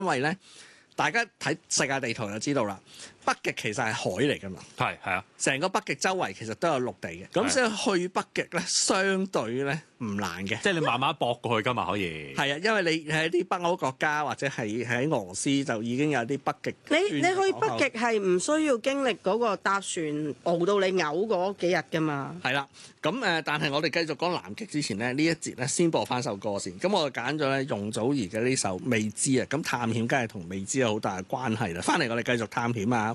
因為咧，大家睇世界地圖就知道啦，北極其實係海嚟㗎嘛。 係啊， 成個北極周圍其實都有陸地嘅，咁所以去北極咧，相對咧唔難嘅。 即係你慢慢駁過去㗎嘛，可以。 係啊，因為你喺啲北歐國家或者係喺俄羅斯就已經有啲北極。 你去北極係唔需要經歷嗰個搭船熬到你嘔嗰幾日㗎嘛？ 係啦，咁但係我哋繼續講南極之前咧，呢一節咧先播翻首歌先。咁我就揀咗咧容祖兒嘅呢首《未知》啊。咁探險梗係同未知有好大嘅關係啦。翻嚟我哋繼續探險啊！